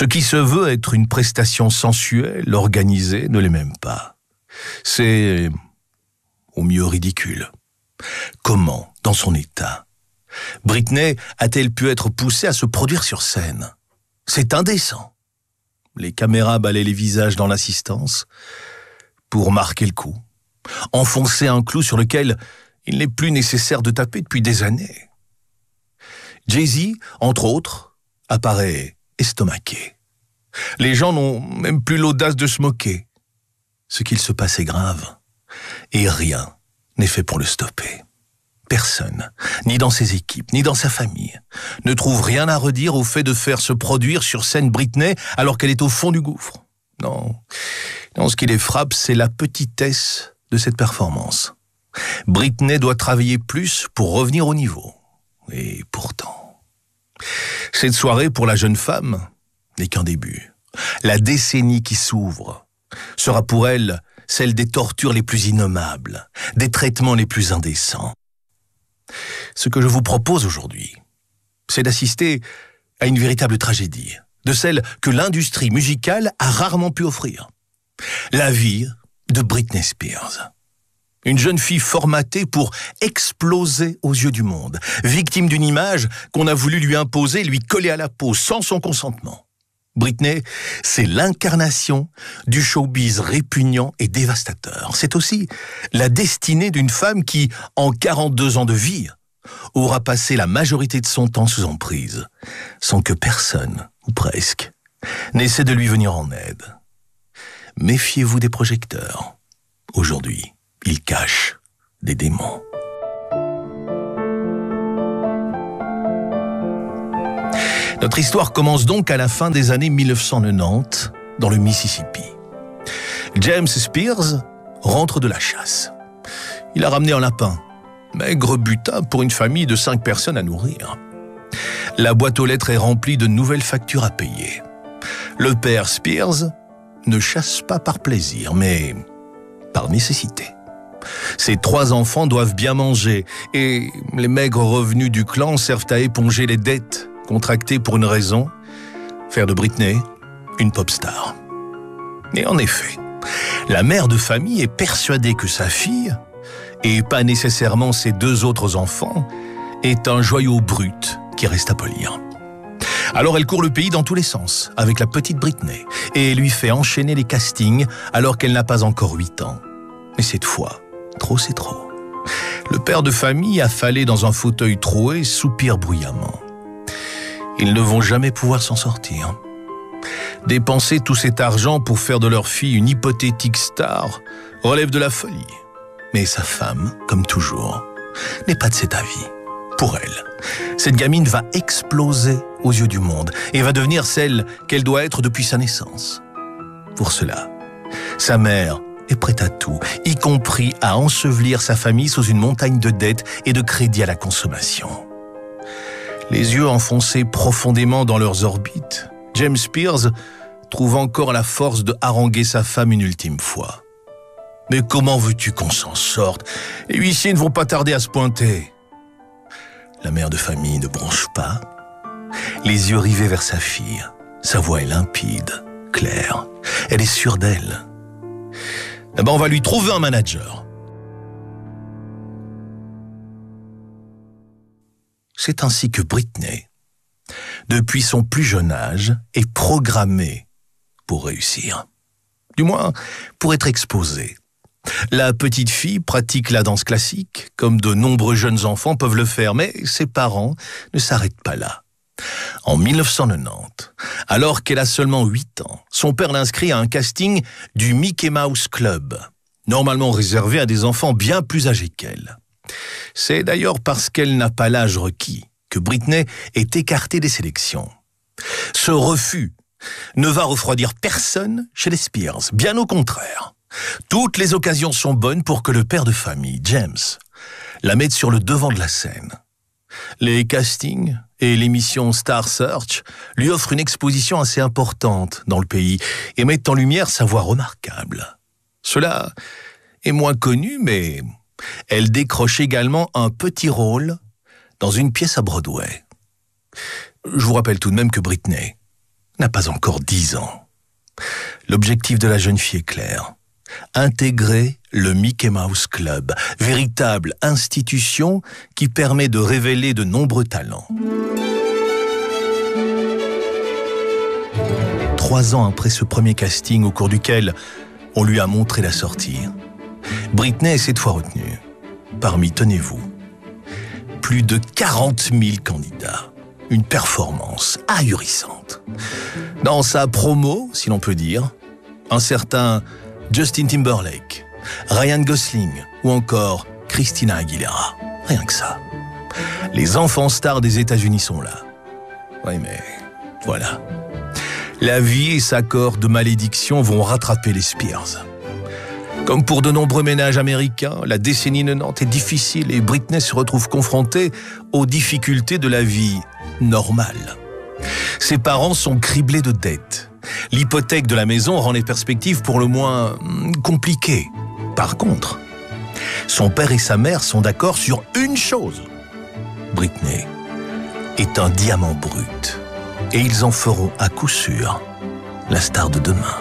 Ce qui se veut être une prestation sensuelle, organisée, ne l'est même pas. C'est, au mieux, ridicule. Comment, dans son état, Britney a-t-elle pu être poussée à se produire sur scène? C'est indécent. Les caméras balaient les visages dans l'assistance pour marquer le coup, enfoncer un clou sur lequel il n'est plus nécessaire de taper depuis des années. Jay-Z, entre autres, apparaît estomaqué. Les gens n'ont même plus l'audace de se moquer. Ce qu'il se passe est grave, et rien n'est fait pour le stopper. Personne, ni dans ses équipes, ni dans sa famille, ne trouve rien à redire au fait de faire se produire sur scène Britney alors qu'elle est au fond du gouffre. Non, ce qui les frappe, c'est la petitesse de cette performance. Britney doit travailler plus pour revenir au niveau. Et pourtant, cette soirée pour la jeune femme n'est qu'un début. La décennie qui s'ouvre sera pour elle celle des tortures les plus innommables, des traitements les plus indécents. Ce que je vous propose aujourd'hui, c'est d'assister à une véritable tragédie, de celle que l'industrie musicale a rarement pu offrir. La vie de Britney Spears. Une jeune fille formatée pour exploser aux yeux du monde, victime d'une image qu'on a voulu lui imposer, lui coller à la peau sans son consentement. Britney, c'est l'incarnation du showbiz répugnant et dévastateur. C'est aussi la destinée d'une femme qui, en 42 ans de vie, aura passé la majorité de son temps sous emprise, sans que personne, ou presque, n'essaie de lui venir en aide. Méfiez-vous des projecteurs. Aujourd'hui, ils cachent des démons. Notre histoire commence donc à la fin des années 1990, dans le Mississippi. James Spears rentre de la chasse. Il a ramené un lapin, maigre butin pour une famille de 5 personnes à nourrir. La boîte aux lettres est remplie de nouvelles factures à payer. Le père Spears ne chasse pas par plaisir, mais par nécessité. Ses 3 enfants doivent bien manger et les maigres revenus du clan servent à éponger les dettes contractée pour une raison, faire de Britney une pop star. Et en effet, la mère de famille est persuadée que sa fille, et pas nécessairement ses 2 autres enfants, est un joyau brut qui reste à polir. Alors elle court le pays dans tous les sens, avec la petite Britney, et lui fait enchaîner les castings alors qu'elle n'a pas encore 8 ans. Mais cette fois, trop c'est trop. Le père de famille, affalé dans un fauteuil troué, soupire bruyamment. Ils ne vont jamais pouvoir s'en sortir. Dépenser tout cet argent pour faire de leur fille une hypothétique star relève de la folie. Mais sa femme, comme toujours, n'est pas de cet avis. Pour elle, cette gamine va exploser aux yeux du monde et va devenir celle qu'elle doit être depuis sa naissance. Pour cela, sa mère est prête à tout, y compris à ensevelir sa famille sous une montagne de dettes et de crédits à la consommation. Les yeux enfoncés profondément dans leurs orbites, James Spears trouve encore la force de haranguer sa femme une ultime fois. « Mais comment veux-tu qu'on s'en sorte? Les huissiers ne vont pas tarder à se pointer. » La mère de famille ne bronche pas, les yeux rivés vers sa fille. Sa voix est limpide, claire. Elle est sûre d'elle. « On va lui trouver un manager. » C'est ainsi que Britney, depuis son plus jeune âge, est programmée pour réussir. Du moins, pour être exposée. La petite fille pratique la danse classique, comme de nombreux jeunes enfants peuvent le faire, mais ses parents ne s'arrêtent pas là. En 1990, alors qu'elle a seulement 8 ans, son père l'inscrit à un casting du Mickey Mouse Club, normalement réservé à des enfants bien plus âgés qu'elle. C'est d'ailleurs parce qu'elle n'a pas l'âge requis que Britney est écartée des sélections. Ce refus ne va refroidir personne chez les Spears, bien au contraire. Toutes les occasions sont bonnes pour que le père de famille, James, la mette sur le devant de la scène. Les castings et l'émission Star Search lui offrent une exposition assez importante dans le pays et mettent en lumière sa voix remarquable. Cela est moins connu, mais elle décroche également un petit rôle dans une pièce à Broadway. Je vous rappelle tout de même que Britney n'a pas encore 10 ans. L'objectif de la jeune fille est clair. Intégrer le Mickey Mouse Club, véritable institution qui permet de révéler de nombreux talents. 3 ans après ce premier casting au cours duquel on lui a montré la sortie, Britney est cette fois retenue. Parmi, tenez-vous, plus de 40 000 candidats. Une performance ahurissante. Dans sa promo, si l'on peut dire, un certain Justin Timberlake, Ryan Gosling ou encore Christina Aguilera. Rien que ça. Les enfants stars des États-Unis sont là. Oui, mais voilà. La vie et sa corde de malédiction vont rattraper les Spears. Comme pour de nombreux ménages américains, la décennie 90 est difficile et Britney se retrouve confrontée aux difficultés de la vie normale. Ses parents sont criblés de dettes. L'hypothèque de la maison rend les perspectives pour le moins compliquées. Par contre, son père et sa mère sont d'accord sur une chose. Britney est un diamant brut et ils en feront à coup sûr la star de demain.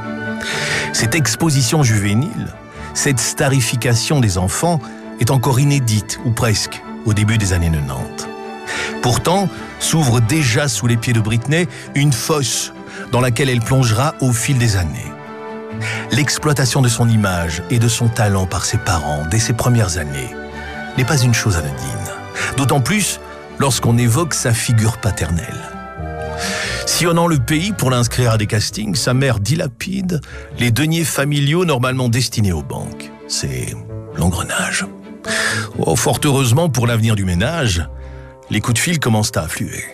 Cette exposition juvénile, cette starification des enfants est encore inédite, ou presque, au début des années 90. Pourtant, s'ouvre déjà sous les pieds de Britney une fosse dans laquelle elle plongera au fil des années. L'exploitation de son image et de son talent par ses parents dès ses premières années n'est pas une chose anodine, d'autant plus lorsqu'on évoque sa figure paternelle. Sillonnant le pays pour l'inscrire à des castings, sa mère dilapide les deniers familiaux normalement destinés aux banques. C'est l'engrenage. Oh, fort heureusement pour l'avenir du ménage, les coups de fil commencent à affluer.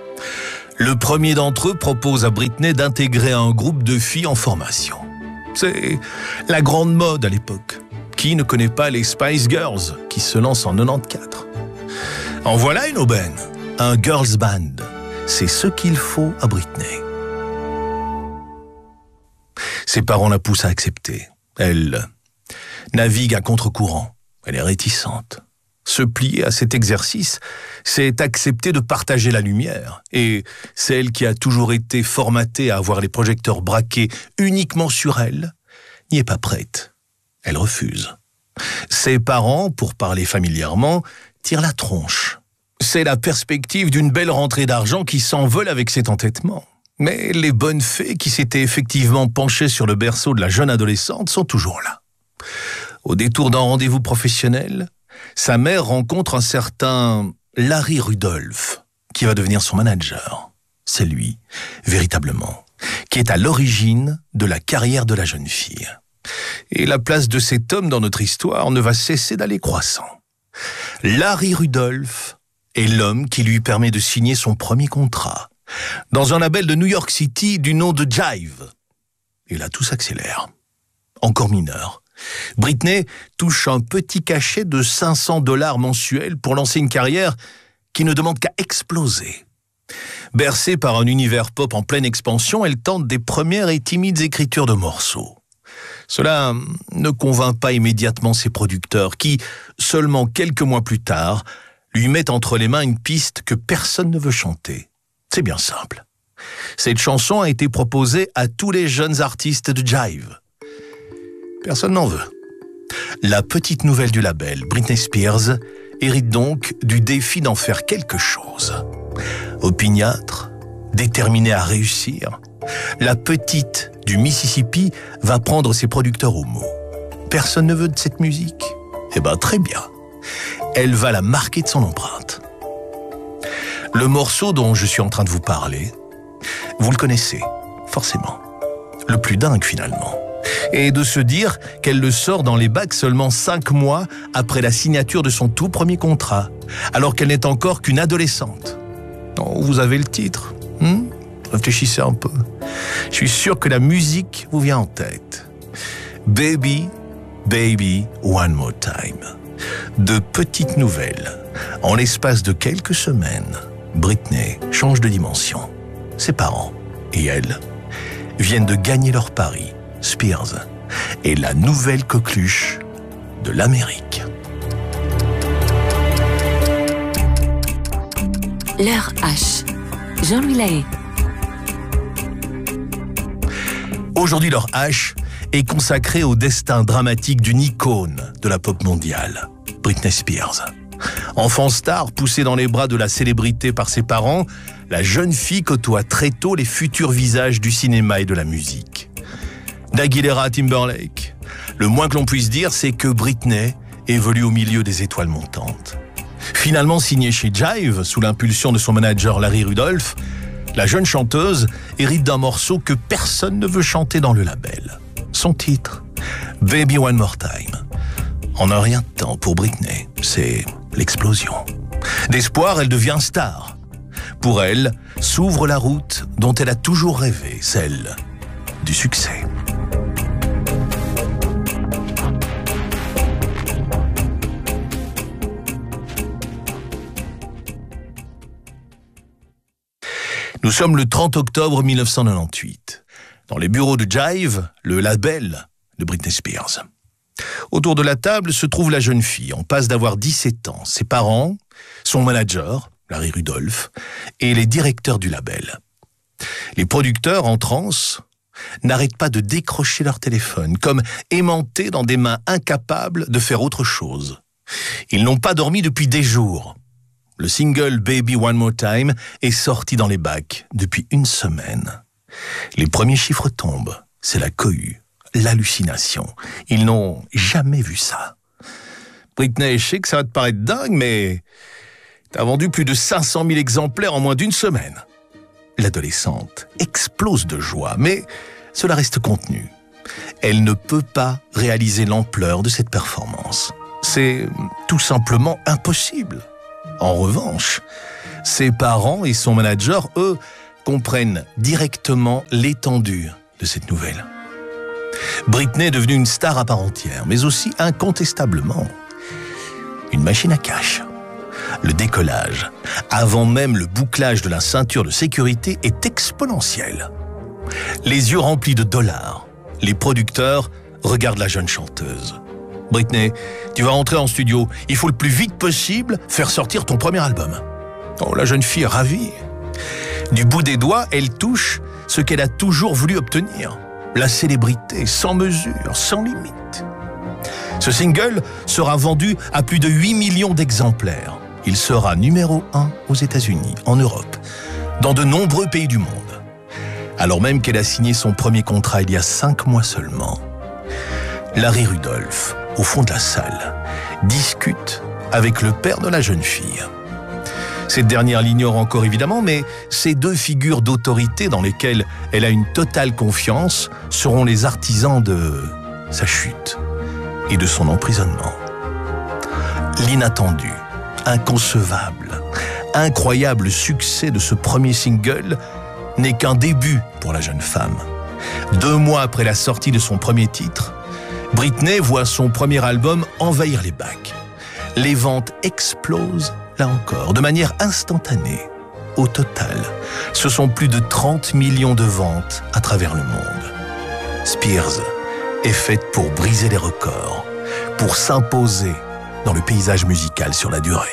Le premier d'entre eux propose à Britney d'intégrer un groupe de filles en formation. C'est la grande mode à l'époque. Qui ne connaît pas les Spice Girls qui se lancent en 94? En voilà une aubaine, un girls band. C'est ce qu'il faut à Britney. Ses parents la poussent à accepter. Elle navigue à contre-courant. Elle est réticente. Se plier à cet exercice, c'est accepter de partager la lumière. Et celle qui a toujours été formatée à avoir les projecteurs braqués uniquement sur elle, n'y est pas prête. Elle refuse. Ses parents, pour parler familièrement, tirent la tronche. C'est la perspective d'une belle rentrée d'argent qui s'envole avec cet entêtement. Mais les bonnes fées qui s'étaient effectivement penchées sur le berceau de la jeune adolescente sont toujours là. Au détour d'un rendez-vous professionnel, sa mère rencontre un certain Larry Rudolph, qui va devenir son manager. C'est lui, véritablement, qui est à l'origine de la carrière de la jeune fille. Et la place de cet homme dans notre histoire ne va cesser d'aller croissant. Larry Rudolph est l'homme qui lui permet de signer son premier contrat dans un label de New York City du nom de Jive. Et là, tout s'accélère. Encore mineur, Britney touche un petit cachet de $500 mensuels pour lancer une carrière qui ne demande qu'à exploser. Bercée par un univers pop en pleine expansion, elle tente des premières et timides écritures de morceaux. Cela ne convainc pas immédiatement ses producteurs qui, seulement quelques mois plus tard, lui mettent entre les mains une piste que personne ne veut chanter. C'est bien simple. Cette chanson a été proposée à tous les jeunes artistes de Jive. Personne n'en veut. La petite nouvelle du label, Britney Spears, hérite donc du défi d'en faire quelque chose. Opiniâtre, déterminée à réussir, la petite du Mississippi va prendre ses producteurs au mot. Personne ne veut de cette musique? Eh ben très bien. Elle va la marquer de son empreinte. Le morceau dont je suis en train de vous parler, vous le connaissez, forcément. Le plus dingue finalement. Et de se dire qu'elle le sort dans les bacs seulement 5 mois après la signature de son tout premier contrat, alors qu'elle n'est encore qu'une adolescente. Oh, vous avez le titre, Réfléchissez un peu. Je suis sûr que la musique vous vient en tête. Baby, Baby, One More Time. De petites nouvelles. En l'espace de quelques semaines, Britney change de dimension. Ses parents et elle viennent de gagner leur pari. Spears est la nouvelle coqueluche de l'Amérique. L'heure H. Jean-Louis Lahaye. Aujourd'hui, leur hache est consacrée au destin dramatique d'une icône de la pop mondiale, Britney Spears. Enfant star, poussée dans les bras de la célébrité par ses parents, la jeune fille côtoie très tôt les futurs visages du cinéma et de la musique. D'Aguilera à Timberlake, le moins que l'on puisse dire, c'est que Britney évolue au milieu des étoiles montantes. Finalement signée chez Jive, sous l'impulsion de son manager Larry Rudolph, la jeune chanteuse hérite d'un morceau que personne ne veut chanter dans le label. Son titre, Baby One More Time. En un rien de temps pour Britney, c'est l'explosion. D'espoir, elle devient star. Pour elle, s'ouvre la route dont elle a toujours rêvé, celle du succès. Nous sommes le 30 octobre 1998, dans les bureaux de Jive, le label de Britney Spears. Autour de la table se trouve la jeune fille, en passe d'avoir 17 ans, ses parents, son manager, Larry Rudolph, et les directeurs du label. Les producteurs, en transe, n'arrêtent pas de décrocher leur téléphone, comme aimantés dans des mains incapables de faire autre chose. Ils n'ont pas dormi depuis des jours. Le single Baby One More Time est sorti dans les bacs depuis une semaine. Les premiers chiffres tombent, c'est la cohue, l'hallucination. Ils n'ont jamais vu ça. Britney, je sais que ça va te paraître dingue, mais t'as vendu plus de 500 000 exemplaires en moins d'une semaine. L'adolescente explose de joie, mais cela reste contenu. Elle ne peut pas réaliser l'ampleur de cette performance. C'est tout simplement impossible. En revanche, ses parents et son manager, eux, comprennent directement l'étendue de cette nouvelle. Britney est devenue une star à part entière, mais aussi incontestablement une machine à cash. Le décollage, avant même le bouclage de la ceinture de sécurité, est exponentiel. Les yeux remplis de dollars, les producteurs regardent la jeune chanteuse. Britney, tu vas rentrer en studio. Il faut le plus vite possible faire sortir ton premier album. Oh, la jeune fille est ravie. Du bout des doigts, elle touche ce qu'elle a toujours voulu obtenir. La célébrité, sans mesure, sans limite. Ce single sera vendu à plus de 8 millions d'exemplaires. Il sera numéro 1 aux États-Unis, en Europe, dans de nombreux pays du monde. Alors même qu'elle a signé son premier contrat il y a 5 mois seulement. Larry Rudolph, au fond de la salle, discute avec le père de la jeune fille. Cette dernière l'ignore encore évidemment, mais ces deux figures d'autorité dans lesquelles elle a une totale confiance seront les artisans de sa chute et de son emprisonnement. L'inattendu, inconcevable, incroyable succès de ce premier single n'est qu'un début pour la jeune femme. 2 mois après la sortie de son premier titre, Britney voit son premier album envahir les bacs. Les ventes explosent, là encore, de manière instantanée. Au total, ce sont plus de 30 millions de ventes à travers le monde. Spears est faite pour briser les records, pour s'imposer dans le paysage musical sur la durée.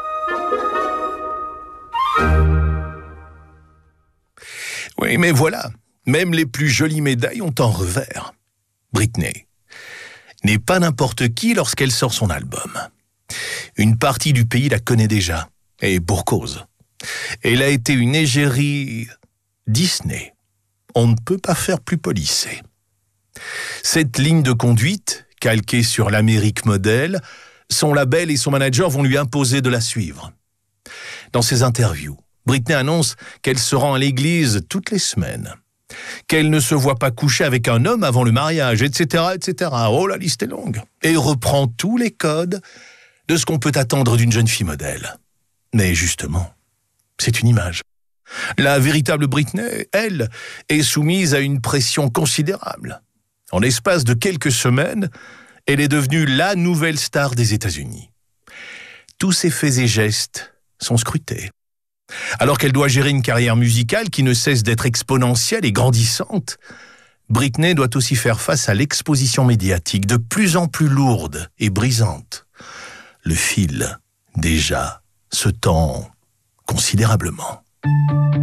Oui, mais voilà, même les plus jolies médailles ont un revers. Britney n'est pas n'importe qui lorsqu'elle sort son album. Une partie du pays la connaît déjà, et pour cause. Elle a été une égérie Disney. On ne peut pas faire plus policé. Cette ligne de conduite, calquée sur l'Amérique modèle, son label et son manager vont lui imposer de la suivre. Dans ses interviews, Britney annonce qu'elle se rend à l'église toutes les semaines, qu'elle ne se voit pas coucher avec un homme avant le mariage, etc., etc. Oh, la liste est longue. Et reprend tous les codes de ce qu'on peut attendre d'une jeune fille modèle. Mais justement, c'est une image. La véritable Britney, elle, est soumise à une pression considérable. En l'espace de quelques semaines, elle est devenue la nouvelle star des États-Unis. Tous ses faits et gestes sont scrutés. Alors qu'elle doit gérer une carrière musicale qui ne cesse d'être exponentielle et grandissante, Britney doit aussi faire face à l'exposition médiatique de plus en plus lourde et brisante. Le fil, déjà, se tend considérablement.